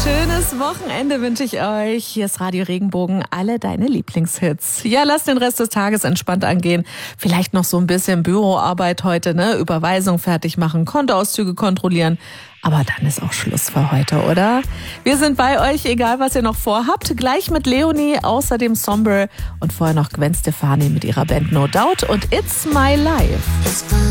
Schönes Wochenende wünsche ich euch. Hier ist Radio Regenbogen, alle deine Lieblingshits. Ja, lass den Rest des Tages entspannt angehen. Vielleicht noch so ein bisschen Büroarbeit heute, ne? Überweisung fertig machen, Kontoauszüge kontrollieren. Aber dann ist auch Schluss für heute, oder? Wir sind bei euch, egal was ihr noch vorhabt. Gleich mit Leonie, außerdem Sombre und vorher noch Gwen Stefani mit ihrer Band No Doubt und It's My Life.